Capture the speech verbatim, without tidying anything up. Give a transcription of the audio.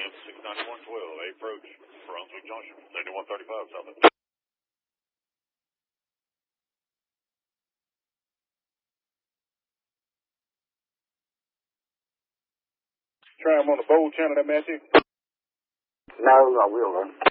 six ninety-one twelve, approach Brunswick Junction, seventy-one thirty-five South. Try him on the bold channel, that Matthew? No, I will, man.